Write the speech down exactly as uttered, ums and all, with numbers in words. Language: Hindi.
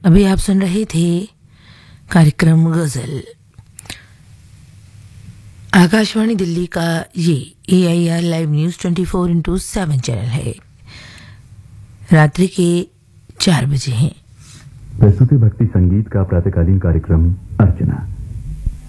अभी आप सुन रहे थे कार्यक्रम गजल। आकाशवाणी दिल्ली का ये ए I R live news twenty four into seven channel है। रात्रि के चार बजे हैं। प्रस्तुति भक्ति संगीत का प्रातःकालीन कार्यक्रम अर्चना।